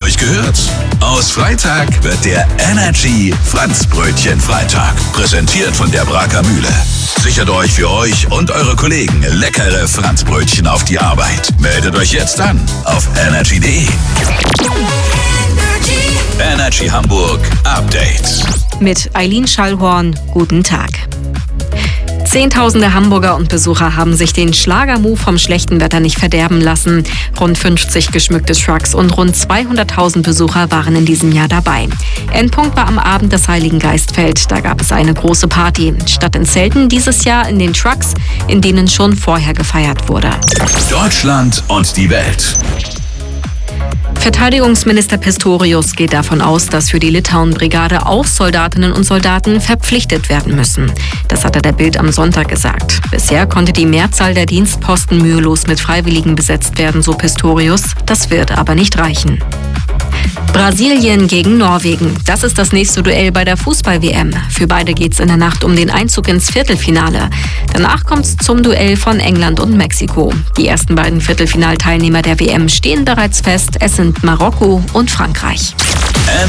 euch gehört. Aus Freitag wird der Energy Franzbrötchen Freitag. Präsentiert von der Braker Mühle. Sichert euch für euch und eure Kollegen leckere Franzbrötchen auf die Arbeit. Meldet euch jetzt an auf energy.de. Energy Hamburg Update. Mit Eileen Schallhorn, guten Tag. Zehntausende Hamburger und Besucher haben sich den Schlagermove vom schlechten Wetter nicht verderben lassen. Rund 50 geschmückte Trucks und rund 200.000 Besucher waren in diesem Jahr dabei. Endpunkt war am Abend des Heiligen Geistfeld. Da gab es eine große Party. Statt in Zelten dieses Jahr in den Trucks, in denen schon vorher gefeiert wurde. Deutschland und die Welt. Verteidigungsminister Pistorius geht davon aus, dass für die Litauen-Brigade auch Soldatinnen und Soldaten verpflichtet werden müssen. Das hat er der Bild am Sonntag gesagt. Bisher konnte die Mehrzahl der Dienstposten mühelos mit Freiwilligen besetzt werden, so Pistorius. Das wird aber nicht reichen. Brasilien gegen Norwegen. Das ist das nächste Duell bei der Fußball-WM. Für beide geht's in der Nacht um den Einzug ins Viertelfinale. Danach kommt's zum Duell von England und Mexiko. Die ersten beiden Viertelfinalteilnehmer der WM stehen bereits fest. Es sind Marokko und Frankreich.